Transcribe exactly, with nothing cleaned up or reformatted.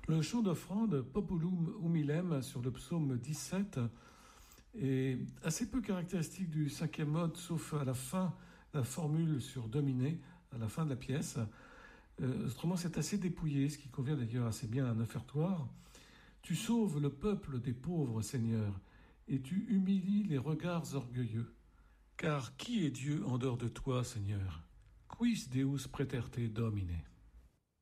Le chant d'offrande Populum Humilem sur le psaume dix-sept est assez peu caractéristique du cinquième mode, sauf à la fin, la formule sur Dominé, à la fin de la pièce. Euh, autrement, c'est assez dépouillé, ce qui convient d'ailleurs assez bien à un offertoire. Tu sauves le peuple des pauvres, Seigneur, et tu humilies les regards orgueilleux. Car qui est Dieu en dehors de toi, Seigneur? Quis Deus praeterte Domine?